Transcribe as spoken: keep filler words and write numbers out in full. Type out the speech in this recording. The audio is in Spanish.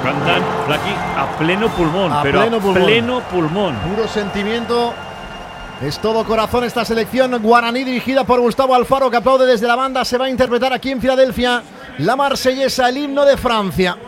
Cantan, Flaqui, a pleno pulmón, a pero pleno a pulmón. pleno pulmón. Puro sentimiento. Es todo corazón esta selección guaraní dirigida por Gustavo Alfaro, que aplaude desde la banda. Se va a interpretar aquí en Filadelfia la marsellesa, el himno de Francia.